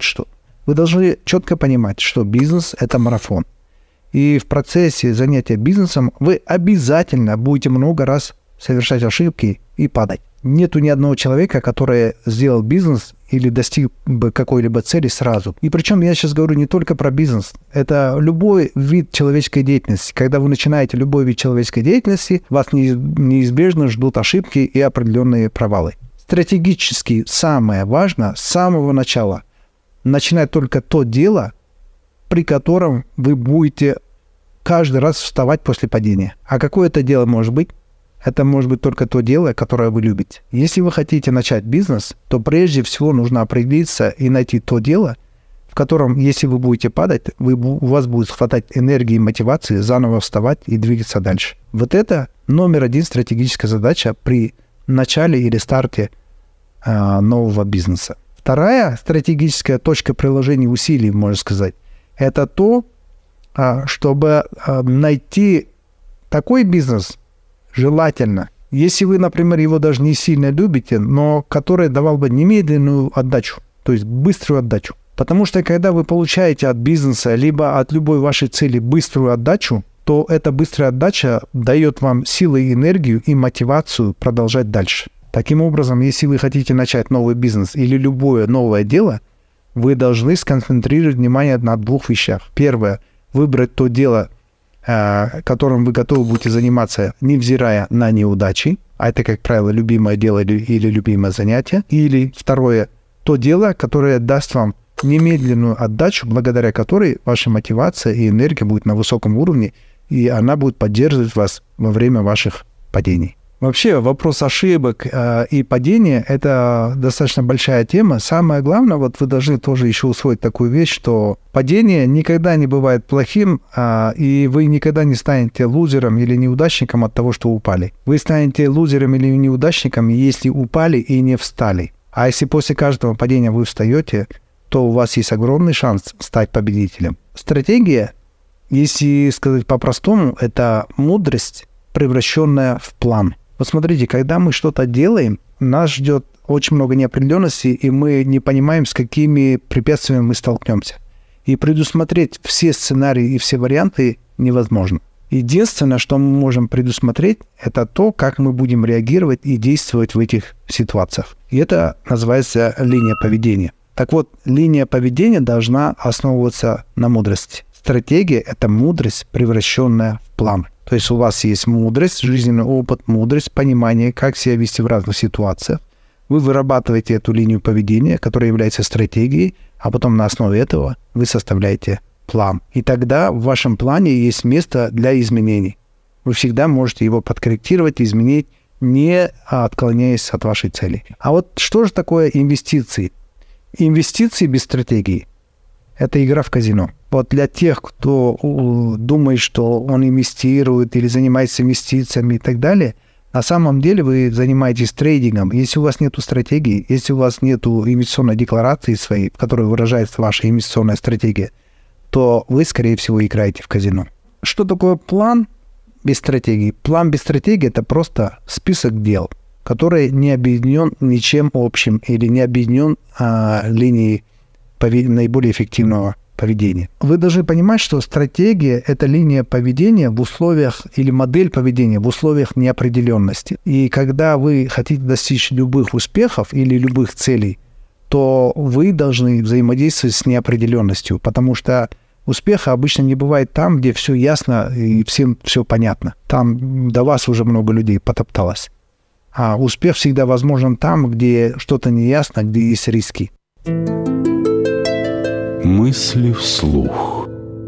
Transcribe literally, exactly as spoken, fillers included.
что. Вы должны четко понимать, что бизнес – это марафон. И в процессе занятия бизнесом вы обязательно будете много раз совершать ошибки и падать. Нету ни одного человека, который сделал бизнес или достиг бы какой-либо цели сразу. И причем я сейчас говорю не только про бизнес. Это любой вид человеческой деятельности. Когда вы начинаете любой вид человеческой деятельности, вас неизбежно ждут ошибки и определенные провалы. Стратегически самое важное с самого начала начинать только то дело, при котором вы будете каждый раз вставать после падения. А какое это дело может быть? Это может быть только то дело, которое вы любите. Если вы хотите начать бизнес, то прежде всего нужно определиться и найти то дело, в котором, если вы будете падать, вы, у вас будет хватать энергии и мотивации заново вставать и двигаться дальше. Вот это номер один стратегическая задача при начале или старте э, нового бизнеса. Вторая стратегическая точка приложения усилий, можно сказать, это то, э, чтобы э, найти такой бизнес, желательно, если вы, например, его даже не сильно любите, но который давал бы немедленную отдачу, то есть быструю отдачу. Потому что когда вы получаете от бизнеса либо от любой вашей цели быструю отдачу, то эта быстрая отдача дает вам силы и энергию и мотивацию продолжать дальше. Таким образом, если вы хотите начать новый бизнес или любое новое дело, вы должны сконцентрировать внимание на двух вещах. Первое – выбрать то дело, которым вы готовы будете заниматься, невзирая на неудачи, а это, как правило, любимое дело или, или любимое занятие. Или второе, то дело, которое даст вам немедленную отдачу, благодаря которой ваша мотивация и энергия будет на высоком уровне, и она будет поддерживать вас во время ваших падений. Вообще, вопрос ошибок э, и падения – это достаточно большая тема. Самое главное, вот вы должны тоже еще усвоить такую вещь, что падение никогда не бывает плохим, э, и вы никогда не станете лузером или неудачником от того, что упали. Вы станете лузером или неудачником, если упали и не встали. А если после каждого падения вы встаете, то у вас есть огромный шанс стать победителем. Стратегия, если сказать по-простому, это мудрость, превращенная в план. Вот смотрите, когда мы что-то делаем, нас ждет очень много неопределенности, и мы не понимаем, с какими препятствиями мы столкнемся. И предусмотреть все сценарии и все варианты невозможно. Единственное, что мы можем предусмотреть, это то, как мы будем реагировать и действовать в этих ситуациях. И это называется линия поведения. Так вот, линия поведения должна основываться на мудрости. Стратегия – это мудрость, превращенная в план. То есть у вас есть мудрость, жизненный опыт, мудрость, понимание, как себя вести в разных ситуациях. Вы вырабатываете эту линию поведения, которая является стратегией, а потом на основе этого вы составляете план. И тогда в вашем плане есть место для изменений. Вы всегда можете его подкорректировать, изменить, не отклоняясь от вашей цели. А вот что же такое инвестиции? Инвестиции без стратегии – это игра в казино. Вот для тех, кто думает, что он инвестирует или занимается инвестициями и так далее, на самом деле вы занимаетесь трейдингом. Если у вас нет стратегии, если у вас нет инвестиционной декларации своей, в которой выражается ваша инвестиционная стратегия, то вы, скорее всего, играете в казино. Что такое план без стратегии? План без стратегии – это просто список дел, который не объединен ничем общим или не объединен а, линией повед... наиболее эффективного поведения. Вы должны понимать, что стратегия – это линия поведения в условиях или модель поведения в условиях неопределенности. И когда вы хотите достичь любых успехов или любых целей, то вы должны взаимодействовать с неопределенностью, потому что успеха обычно не бывает там, где все ясно и всем все понятно. Там до вас уже много людей потопталось. А успех всегда возможен там, где что-то неясно, где есть риски. Мысли вслух.